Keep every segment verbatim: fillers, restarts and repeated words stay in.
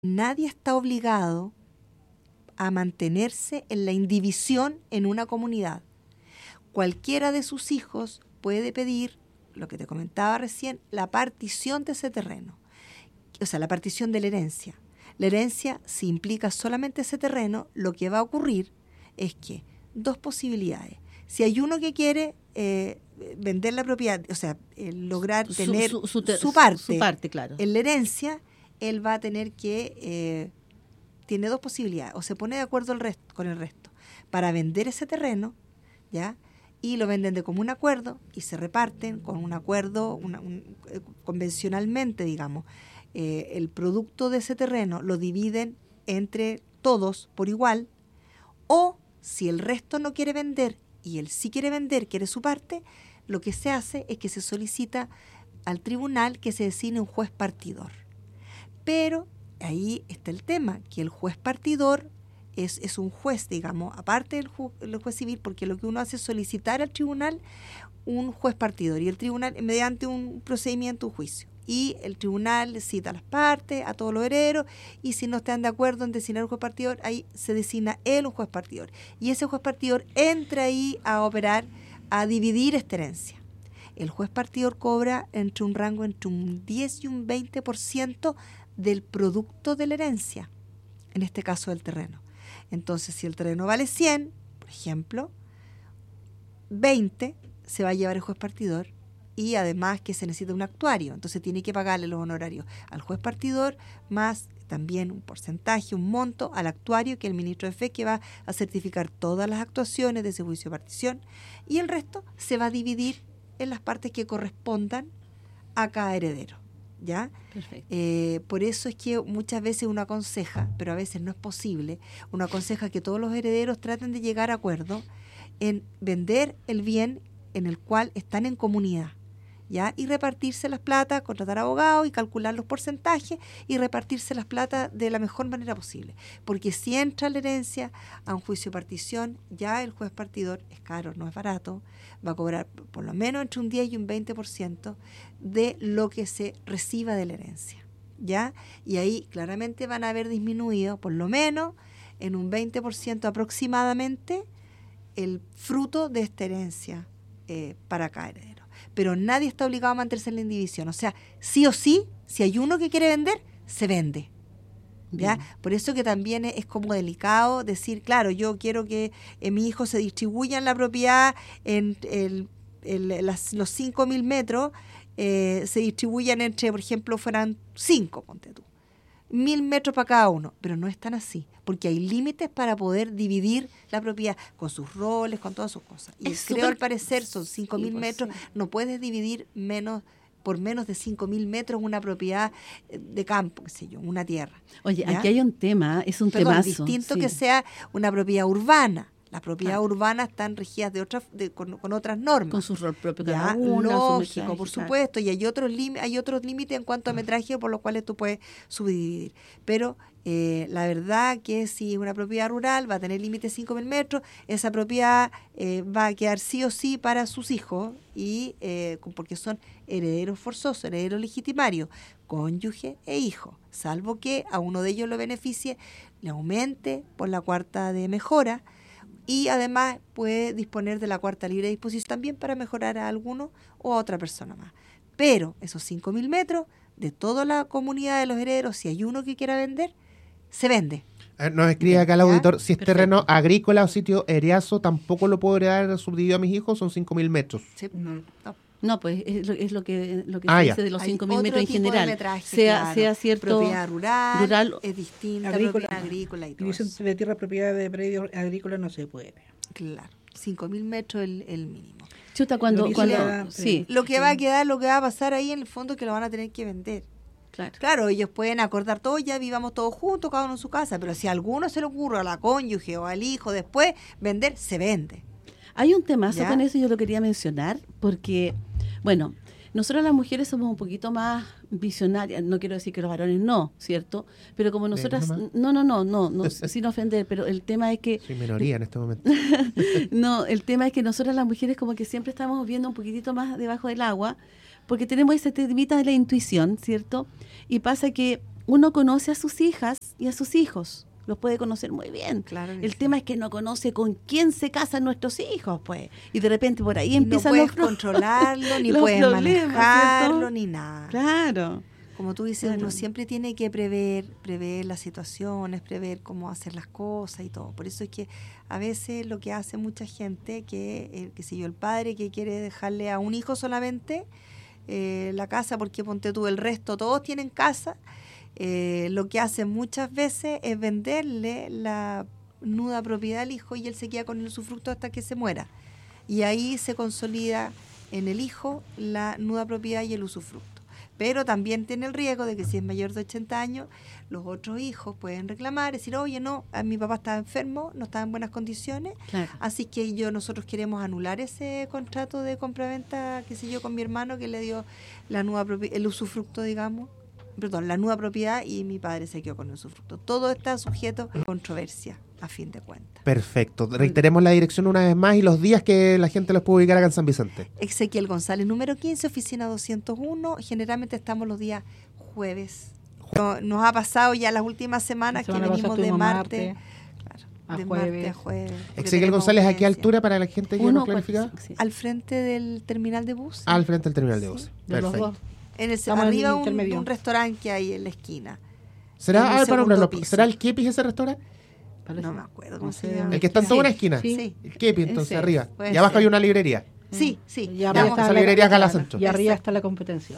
nadie está obligado a mantenerse en la indivisión en una comunidad. Cualquiera de sus hijos puede pedir, lo que te comentaba recién, la partición de ese terreno, o sea, la partición de la herencia. La herencia, si implica solamente ese terreno, lo que va a ocurrir es que dos posibilidades. Si hay uno que quiere eh, vender la propiedad, o sea, eh, lograr Su- tener su, su, su, su parte, su parte, claro. en la herencia, él va a tener que, eh, tiene dos posibilidades, o se pone de acuerdo el resto, con el resto para vender ese terreno, ¿ya? Y lo venden de común acuerdo y se reparten con un acuerdo una, un, eh, convencionalmente, digamos. Eh, el producto de ese terreno lo dividen entre todos por igual, o si el resto no quiere vender y él sí quiere vender, quiere su parte, lo que se hace es que se solicita al tribunal que se designe un juez partidor. Pero ahí está el tema, que el juez partidor es, es un juez, digamos, aparte del ju- el juez civil, porque lo que uno hace es solicitar al tribunal un juez partidor y el tribunal, mediante un procedimiento, un juicio. Y el tribunal cita a las partes, a todos los herederos, y si no están de acuerdo en designar un juez partidor, ahí se designa él un juez partidor. Y ese juez partidor entra ahí a operar, a dividir esta herencia. El juez partidor cobra entre un rango entre un diez y un veinte por ciento del producto de la herencia, en este caso del terreno. Entonces, si el terreno vale cien, por ejemplo, veinte se va a llevar el juez partidor, y además que se necesita un actuario, entonces tiene que pagarle los honorarios al juez partidor, más también un porcentaje, un monto al actuario, que es el ministro de fe, que va a certificar todas las actuaciones de ese juicio de partición, y el resto se va a dividir en las partes que correspondan a cada heredero, ¿ya? Perfecto. Eh, por eso es que muchas veces uno aconseja, pero a veces no es posible, uno aconseja que todos los herederos traten de llegar a acuerdo en vender el bien en el cual están en comunidad, ¿ya? Y repartirse las plata, contratar abogados y calcular los porcentajes y repartirse las plata de la mejor manera posible. Porque si entra la herencia a un juicio de partición, ya el juez partidor es caro, no es barato, va a cobrar por lo menos entre un diez y un veinte por ciento de lo que se reciba de la herencia, ¿ya? Y ahí claramente van a haber disminuido por lo menos en un veinte por ciento aproximadamente el fruto de esta herencia eh, para cada heredero. Pero nadie está obligado a mantenerse en la indivisión. O sea, sí o sí, si hay uno que quiere vender, se vende. ¿Ya? Por eso que también es, es como delicado decir, claro, yo quiero que eh, mi hijo se distribuya en la propiedad en el, el, las, los cinco mil metros, eh, se distribuyan entre, por ejemplo, fueran cinco, ponte tú. Mil metros para cada uno, pero no es tan así, porque hay límites para poder dividir la propiedad con sus roles, con todas sus cosas. Y Es creo, súper- al parecer, son cinco mil Sí, pues, metros, sí. no puedes dividir menos por menos de cinco mil metros una propiedad eh, de campo, qué sé yo, una tierra. Oye, ¿ya? aquí hay un tema, es un Perdón, temazo. distinto sí. que sea una propiedad urbana. Las propiedades Claro. urbanas están regidas de otras, de, con, con otras normas. Con su rol propio Ya, cada una, su lógico, metraje, por claro. supuesto, y hay otros lim- hay otros límites en cuanto a metraje por los cuales tú puedes subdividir. Pero eh, la verdad que si una propiedad rural va a tener límite de cinco mil metros, esa propiedad eh, va a quedar sí o sí para sus hijos, y eh, porque son herederos forzosos, herederos legitimarios, cónyuge e hijo, salvo que a uno de ellos lo beneficie, le aumente por la cuarta de mejora, y además puede disponer de la cuarta libre disposición también para mejorar a alguno o a otra persona más. Pero esos cinco mil metros de toda la comunidad de los herederos, si hay uno que quiera vender, se vende. A ver, nos escribe acá el ¿Ya? auditor, si es Perfecto. terreno agrícola o sitio eriazo, tampoco lo puedo heredar subdividido a mis hijos, son cinco mil metros. ¿Sí? No. No. No, pues es lo, es lo que, lo que Ah, se ya. dice de los Hay cinco mil otro metros en tipo de general. metraje, sea, claro. sea cierto. Propiedad rural, rural, es distinta, Agrícola, propiedad agrícola y todo división eso. de tierra, propiedad de predio agrícola no se puede. Claro, cinco mil metros el, el mínimo. Chuta, cuando. Lo que cuando sea, sí, Lo que va a quedar, lo que va a pasar ahí en el fondo es que lo van a tener que vender. claro. Claro, ellos pueden acordar todo, ya vivamos todos juntos, cada uno en su casa, pero si a alguno se le ocurre, a la cónyuge o al hijo, después vender, se vende. Hay un temazo ¿Ya? con eso, yo lo quería mencionar, porque, bueno, nosotras las mujeres somos un poquito más visionarias, no quiero decir que los varones no, ¿cierto? Pero como nosotras, nomás. no, no, no, no, no, sin ofender, pero el tema es que, Soy minoría en este momento. no, el tema es que nosotras las mujeres como que siempre estamos viendo un poquitito más debajo del agua, porque tenemos ese temita de la intuición, ¿cierto? Y pasa que uno conoce a sus hijas y a sus hijos. Los puede conocer muy bien. Claro que el sí. tema es que no conoce con quién se casan nuestros hijos, pues. Y de repente por ahí no empiezan puedes los pro- controlarlo, ni los puedes problemas, manejarlo, ¿cierto? ni nada. Claro. Como tú dices, Claro. uno siempre tiene que prever, prever las situaciones, prever cómo hacer las cosas y todo. Por eso es que a veces lo que hace mucha gente, que, eh, que si yo, el padre que quiere dejarle a un hijo solamente eh, la casa, porque ponte tú el resto, todos tienen casa, eh, lo que hace muchas veces es venderle la nuda propiedad al hijo y él se queda con el usufructo hasta que se muera. Y ahí se consolida en el hijo la nuda propiedad y el usufructo. Pero también tiene el riesgo de que si es mayor de ochenta años, los otros hijos pueden reclamar, decir, oye, no, a mi papá estaba enfermo, no estaba en buenas condiciones, Claro. así que yo nosotros queremos anular ese contrato de compraventa, qué sé yo, con mi hermano que le dio la nuda propi- el usufructo, digamos, perdón, la nuda propiedad y mi padre se quedó con el usufructo. Todo está sujeto a controversia, a fin de cuentas. Perfecto. Reiteremos la dirección una vez más y los días que la gente los puede ubicar acá en San Vicente. Ezequiel González, número quince, oficina doscientos uno. Generalmente estamos los días jueves. No- nos ha pasado ya las últimas semanas La que semana venimos pasada de estuvimos martes, martes, claro, a de jueves. martes a jueves. porque Ezequiel tenemos González, ¿a qué audiencia. altura para la gente que Uno, no planifica? sí. Al frente del terminal de bus. Al frente del terminal de Sí, bus. de los Perfecto. dos. En el, Estamos en arriba el un, intermedio. un restaurante que hay en la esquina. ¿Será, en el ah, para segundo nombrarlo, piso. ¿será el Kepis ese restaurante? Parece. No me acuerdo cómo No se sé, llama. El que está en toda Sí. una esquina. Sí. Sí. El Kepis, entonces, Ese es. arriba. Puede Y abajo ser. hay una librería. Sí, sí. Y Ya, arriba esa está librería la, Gala Centro. y arriba Exacto. está la competencia.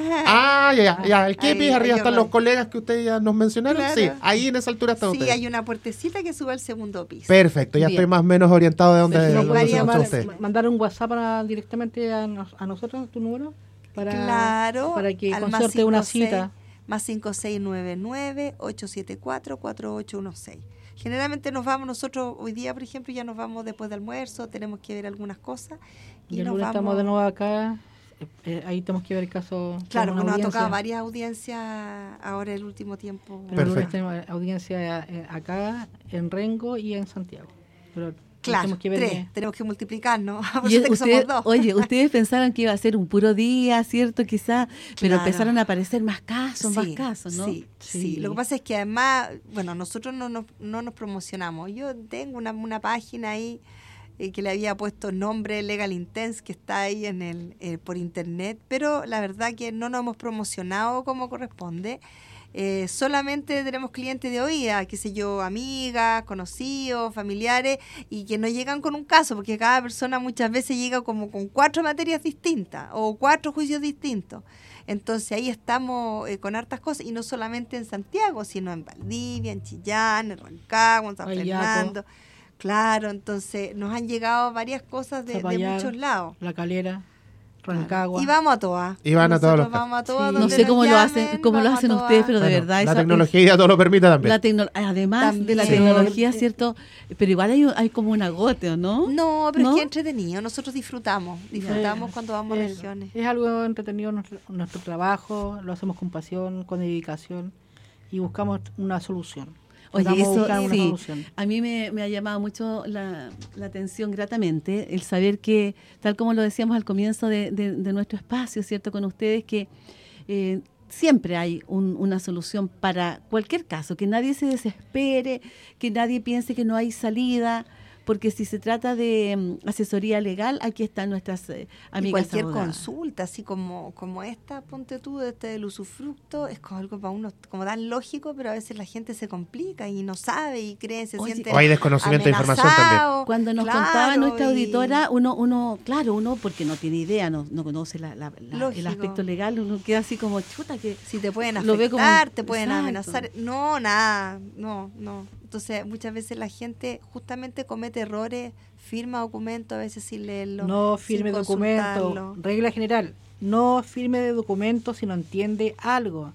Ah, ya, ya, ya. El Kepis, Ahí, arriba ahí están voy. los colegas que ustedes ya nos mencionaron. Claro. Sí, ahí en esa altura están Sí, ustedes. hay una puertecita que sube al segundo piso. Perfecto, ya Bien. estoy más o menos orientado de dónde, Perfecto. dónde Varía se encuentran más- ustedes. Ma- mandar un WhatsApp para- directamente a, nos- a nosotros, tu número, para, Claro, para que al más concerte una cinco seis, cita. más cinco seis nueve nueve, ocho siete cuatro, cuatro ocho uno seis. Generalmente nos vamos nosotros, hoy día por ejemplo, ya nos vamos después de almuerzo, tenemos que ver algunas cosas y, Y el nos lunes vamos. estamos de nuevo acá. eh, eh, ahí tenemos que ver el caso. Claro, tenemos que una nos ha audiencia, tocado varias audiencias ahora el último tiempo. Pero el lunes Perfecto. tenemos audiencia eh, acá, en Rengo y en Santiago. Pero Claro, tenemos que ver tres, que- tenemos que multiplicarnos. Por Y suerte que usted- somos dos. oye, ustedes pensaron que iba a ser un puro día, ¿cierto? Quizá, pero Claro. empezaron a aparecer más casos, más Sí, casos, ¿no? Sí, sí, Sí. Lo que pasa es que además, bueno, nosotros no nos, no nos promocionamos. Yo tengo una, una página ahí eh, que le había puesto nombre Legal Intense, que está ahí en el eh, por internet, pero la verdad que no nos hemos promocionado como corresponde. Eh, solamente tenemos clientes de oída, qué sé yo, amigas, conocidos, familiares, y que no llegan con un caso, porque cada persona muchas veces llega como con cuatro materias distintas o cuatro juicios distintos. Entonces ahí estamos eh, con hartas cosas, y no solamente en Santiago, sino en Valdivia, en Chillán, en Rancagua, en San Ayaco. Fernando. Claro, entonces nos han llegado varias cosas de, de Zapallar, muchos lados. La Calera, Rancagua. Y vamos a todas. Y van a todos Nosotros los vamos a casos. todas Sí. No donde sé nos cómo lo llamen, hacen, cómo lo vamos a hacen todas. ustedes, pero de Bueno, verdad la eso- tecnología ya todo lo permite también. la tecno- además de la También. tecnología, ¿cierto? Pero igual hay, hay como un agote, ¿o no? No, pero ¿No? es que entretenido. Nosotros disfrutamos. Disfrutamos Eh, cuando vamos a es, regiones. es algo entretenido nuestro, nuestro trabajo, lo hacemos con pasión, con dedicación y buscamos una solución. Oye, Tratamos de eso buscar una sí, solución. a mí me, me ha llamado mucho la, la atención gratamente el saber que, tal como lo decíamos al comienzo de, de- de nuestro espacio, ¿cierto?, con ustedes, que eh, siempre hay un- una solución para cualquier caso, que nadie se desespere, que nadie piense que no hay salida, porque si se trata de mm, asesoría legal, aquí están nuestras eh, Y amigas cualquier abogadas. consulta, así como como esta, ponte tú, de este del usufructo, es como algo para uno como tan lógico, pero a veces la gente se complica y no sabe y cree, se Oye, siente O hay desconocimiento de información también. amenazado. Cuando nos Claro, contaba nuestra y- auditora, uno, uno, claro, uno porque no tiene idea, no, no conoce la- la- la- el Lógico. aspecto legal, uno queda así como chuta que Si te pueden Lo ve como- afectar, te pueden Exacto. amenazar. No, nada, no, no. Entonces, muchas veces la gente justamente comete errores, firma documentos, a veces sin leerlo. No sin firme documento. consultarlo. Regla general, no firme de documento si no entiende algo.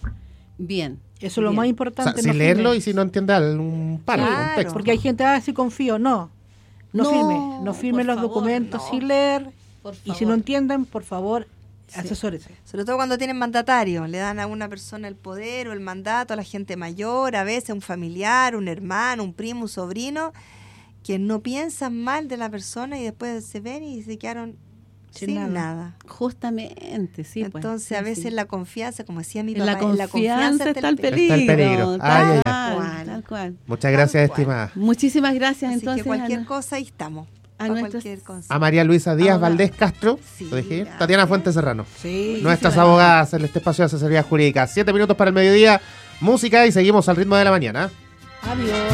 bien. Eso es lo bien. más O sea, importante. sin no leerlo firme. y si no entiende algún párrafo, un Claro. texto. Porque hay gente, ah, sí confío. No, no, No, firme. No firme por los favor, documentos no. sin leer. Por Y si favor. no entienden, por favor, Sí. asesórese. Sobre todo cuando tienen mandatario, le dan a una persona el poder o el mandato, a la gente mayor, a veces un familiar, un hermano, un primo, un sobrino, que no piensan mal de la persona y después se ven y se quedaron Sin sin nada. nada. Justamente, sí. pues, Entonces, sí, a veces sí. la confianza, como decía mi En papá, la confianza, en la confianza está el Está peligro. el peligro. Tal, Ay, ay, ay. cual, tal cual. Muchas gracias, Tal cual. estimada. Muchísimas gracias Así entonces que cualquier a, nu- cosa ahí estamos. a para nuestros- cualquier cosa. A María Luisa Díaz Abogada. Valdés Castro, Sí, lo dije bien, gracias. Tatiana Fuentes Serrano. Sí. Nuestras gracias. abogadas en este espacio de asesoría jurídica. Siete minutos para el mediodía, música y seguimos al ritmo de la mañana. Adiós.